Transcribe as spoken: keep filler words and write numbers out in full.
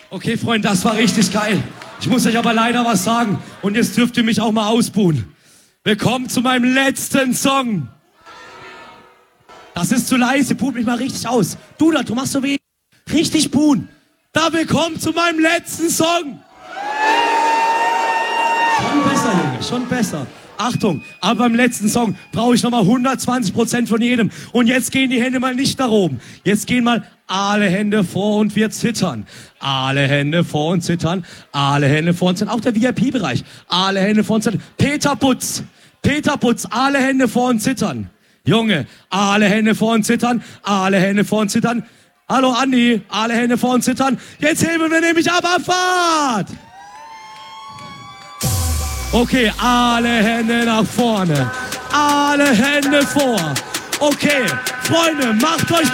Okay, Freunde, das war richtig geil. Ich muss euch aber leider was sagen. Und jetzt dürft ihr mich auch mal ausbuhen. Willkommen zu meinem letzten Song. Das ist zu leise. Buht mich mal richtig aus. Du da, du machst so weh. Richtig buhen. Da willkommen zu meinem letzten Song. Schon besser, Junge, schon besser. Achtung, aber beim letzten Song brauche ich nochmal hundertzwanzig Prozent von jedem. Und jetzt gehen die Hände mal nicht nach oben. Jetzt gehen mal alle Hände vor und wir zittern. Alle Hände vor und zittern. Alle Hände vor und zittern. Auch der V I P-Bereich. Alle Hände vor und zittern. Peter Putz. Peter Putz. Alle Hände vor und zittern. Junge, alle Hände vor und zittern. Alle Hände vor und zittern. Hallo Andi. Alle Hände vor und zittern. Jetzt heben wir nämlich ab. Abfahrt. Okay, alle Hände nach vorne. Alle Hände vor. Okay, Freunde, macht euch